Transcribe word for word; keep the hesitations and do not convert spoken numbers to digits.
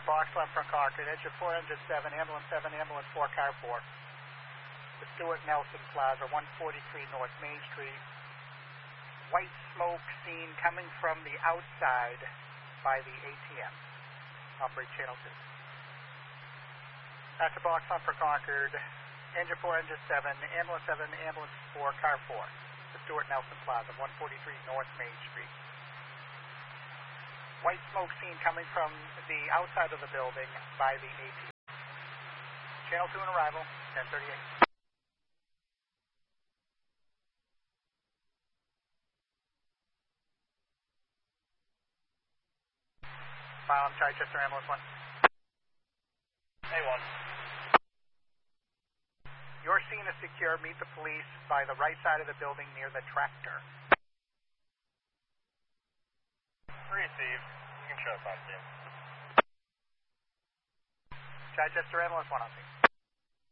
box left from Concord, engine four, engine seven, ambulance seven, ambulance four, car four. The Stuart Nelson Plaza, one forty-three North Main Street. White smoke seen coming from the outside by the A T M. Operate channel two. That's a box left for Concord, engine four, engine seven, ambulance seven, ambulance four, car four. The Stuart Nelson Plaza, one forty-three North Main Street. White smoke seen coming from the outside of the building by the A T M. Channel two on arrival, ten thirty-eight. File, I'm Chichester Ambulance one. A one. Your scene is secure. Meet the police by the right side of the building near the tractor. Received. You can show us on scene. Chichester Ambulance one on scene.